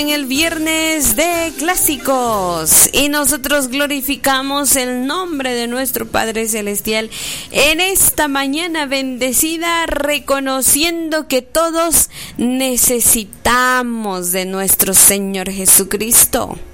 En el viernes de clásicos y nosotros glorificamos el nombre de nuestro Padre Celestial en esta mañana bendecida, reconociendo que todos necesitamos de nuestro Señor Jesucristo.